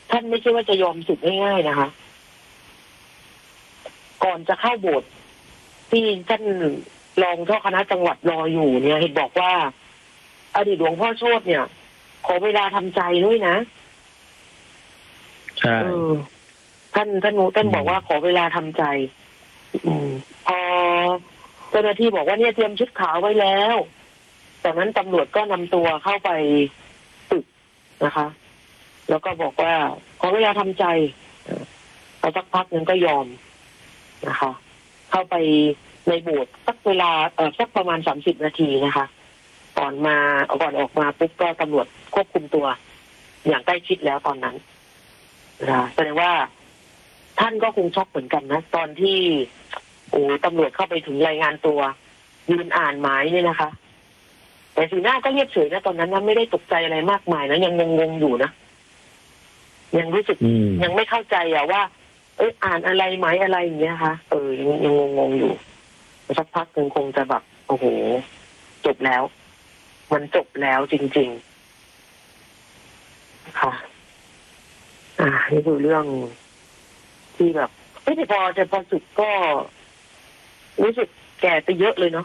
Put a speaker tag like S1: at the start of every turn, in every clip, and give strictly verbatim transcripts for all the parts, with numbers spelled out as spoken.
S1: ท่านไม่ใช่ว่าจะยอมสึกง่ายๆนะคะก่อนจะเข้าโบสถ์ที่ท่านรองเจ้าคณะจังหวัดรออยู่เนี่ยเห็นบอกว่าอดีตหลวงพ่อโชติเนี่ยขอเวลาทำใจด้วยนะ
S2: ใช่
S1: ท่านท่านท่านบอกว่าขอเวลาทำใจอืมพอเจ้าหน้าที่บอกว่าเนี่ยเตรียมชุดขาวไว้แล้วจากนั้นตำรวจก็นำตัวเข้าไปตึกนะคะ แล้วก็บอกว่าขอเวลาทำใจพอสักพักนึงก็ยอมนะคะ เข้าไปในโบสถ์สักเวลาเออสักประมาณสามสิบนาทีนะคะก่อนมาก่อนออกมาปุ๊บก็ตำรวจควบคุมตัวอย่างใกล้ชิดแล้วตอนนั้นนะแสดงว่าท่านก็คงช็อกเหมือนกันนะตอนที่โอ้ตำรวจเข้าไปถึงรายงานตัวยืนอ่านหมายเนี่ยนะคะแต่สีหน้าก็เรียบเฉยนะตอนนั้นนะไม่ได้ตกใจอะไรมากมายนะยังงงๆอยู่นะยังรู้สึกยังไม่เข้าใจอะว่าเอ้ยอ่านอะไรหมายอะไรอย่างเงี้ยค่ะเออยังยังงงๆอยู่สักพักนึงคงจะแบบโอ้โหจบแล้วมันจบแล้วจริงๆค่ะอ่านี่คือเรื่องที่แบบไม่แต่พอแต่พอสุดก็รู้สึกแก่ไปเยอะเลยเนาะ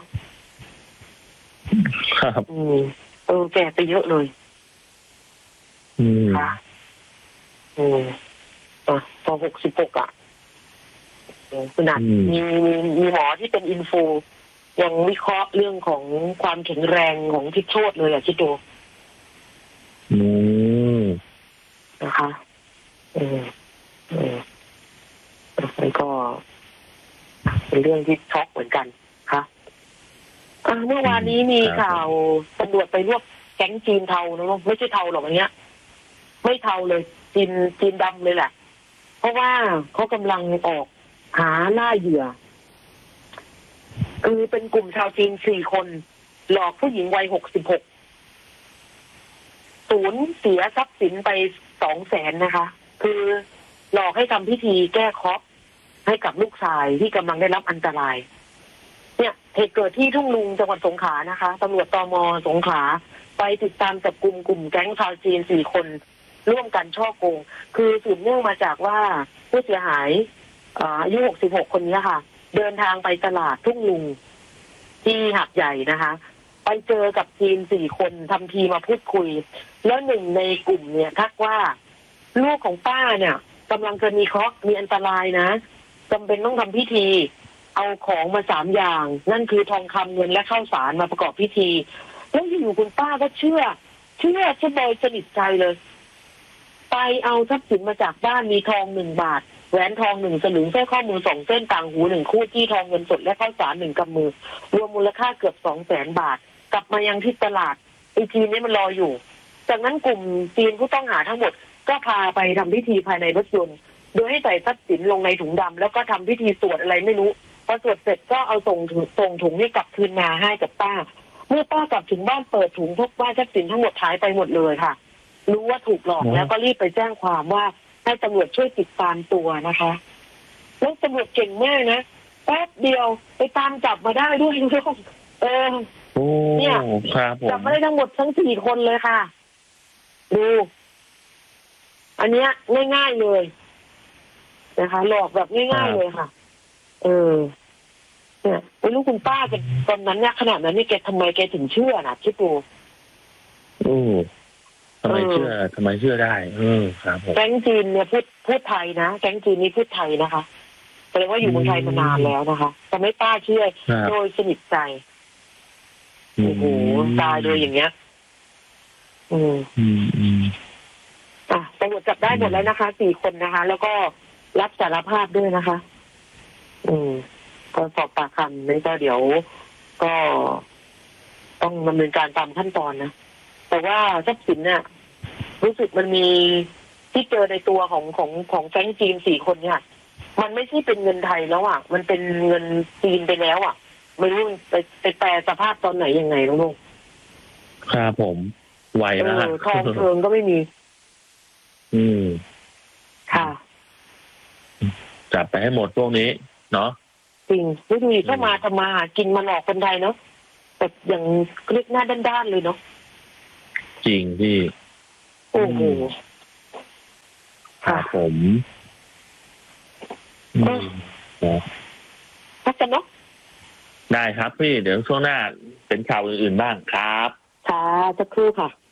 S2: ครับ
S1: อืมเออแก่ไปเยอะเลย
S2: อืม
S1: ค่ะอืมอ่ะพอหกสิบหกอ่ะขนาดมีมีมีหมอที่เป็นอินฟูยังวิเคราะห์เรื่องของความแข็งแรงของทิศโชติเลยอ่ะคิดดู
S2: อืม
S1: นะคะอืมอืมมันก็เป็นเรื่องที่ช็อกเหมือนกันค่ะเมื่อวานนี้มีข่าวตำรวจไปรวบแก๊งจีนเทานะไม่ใช่เทาหรอกอันเนี้ยไม่เทาเลยจีนจีนดำเลยแหละเพราะว่าเขากำลังออกหาล่าเหยื่อคือเป็นกลุ่มชาวจีนสี่คนหลอกผู้หญิงวัยหกสิบหกสูญเสียทรัพย์สินไปสองแสนนะคะคือหลอกให้ทำพิธีแก้เคราะห์ให้กับลูกชายที่กำลังได้รับอันตรายเนี่ยเหตุเกิดที่ทุ่งลุงจังหวัดสงขลานะคะตำรวจตม.สงขลาไปติดตามจับกลุ่มกลุ่มแก๊งชาวจีนสี่คนร่วมกันช่อโกงคือสืบเนื่องมาจากว่าผู้เสียหายอายุหกสิบหกคนนี้ค่ะเดินทางไปตลาดทุ่งลุงที่หาดใหญ่นะคะไปเจอกับจีนสี่คนทำทีมาพูดคุยแล้วหนึ่งในกลุ่มเนี่ยทักว่าลูกของป้าเนี่ยกำลังจะมีเคราะห์มีอันตรายนะจำเป็นต้องทำพิธีเอาของมาสามอย่างนั่นคือทองคำเงินและข้าวสารมาประกอบพิธีแล้วอยู่คุณป้าก็เชื่อเชื่อเชื่อโดยสนิทใจเลยไปเอาทรัพย์สินมาจากบ้านมีทองหนึ่งบาทแหวนทองหนึ่งสลึงสร้อยข้อมือสองเส้นต่างหูหนึ่งคู่จี้ทองเงินสดและข้าวสารหนึ่งกำมือรวมมูลค่าเกือบสองแสนบาทกลับมายังที่ตลาดไอทีนี้มันรออยู่จากนั้นกลุ่มจีนผู้ต้องหาทั้งหมดก็พาไปทำพิธีภายในรถยนต์โดยให้ใส่ทรัพย์สินลงในถุงดำแล้วก็ทำพิธีสวดอะไรไม่รู้พอสวดเสร็จก็เอาส่งส่งถุงนี้กลับคืนมาให้กับป้าเมื่อป้ากลับถึงบ้านเปิดถุงพบว่าทรัพย์สินทั้งหมดหายไปหมดเลยค่ะรู้ว่าถูกหลอกแล้วก็รีบไปแจ้งความว่าให้ตำรวจช่วยติดตามตัวนะคะแล้วตำรวจเก่งมากนะแป๊บเดียวไปตามจับมาได้ด้วยทุกคนเออเนี่ยจับมาได้ทั้งหมดทั้งสี่คนเลยค่ะดูอันเนี้ยง่ายๆเลยนะคะหลอกแบบง่ายๆเลยค่ะเออเนี่ยไม่รู้คุณป้าแกตอนนั้นเนี่ยขนาดนั้นนี่แกทำไมแกถึงเชื่อนะคิดดู
S2: โอ้ทำไมเชื่อทำไมเชื่อได้เออครับผม
S1: แก๊งจีนเนี่ยพูดพูดไทยนะแก๊งจีนนี่พูดไทยนะคะแสดงว่าอยู่เมืองไทยมานานแล้วนะคะทำให้ป้าเชื่อโดยสนิทใจโอ้โหตายโดยอย่างเงี้ยอืม
S2: อืมอืม
S1: อ่ะตำรวจจับได้หมดแล้วนะคะสี่คนนะคะแล้วก็รับสารภาพด้วยนะคะอืมก็สอบปากคำนี่ก็เดี๋ยวก็ต้องดำเนินการตามขั้นตอนนะแต่ว่าทรัพย์สินเนี่ยรู้สึกมันมีที่เจอในตัวของของของแก๊งจีนสี่คนเนี่ยมันไม่ใช่เป็นเงินไทยแล้วอ่ะมันเป็นเงินจีนไปแล้วอ่ะไม่รู้ไปไปแปลสภาพตอนไหนยังไงน้องลุง
S2: ครับผมไวแล้วครับ
S1: ทองเทิงก็ไม่มี
S2: อืม
S1: ค่ะ
S2: จับไปให้หมดพวกนี้เนาะ
S1: จริงไม่ดูเข้ามาทำมากินมาหลอกคนไทยเนาะแต่อย่างเรียกหน้าด้านๆเลยเนาะ
S2: จริงพี่
S1: โอ้โห
S2: ครับผมอืมนะ
S1: พักกันเนาะ
S2: ได้ครับพี่เดี๋ยวช่วงหน้าเป็นข่าวอื่นๆบ้างครับ
S1: ค่ะสักครู่ค่ะ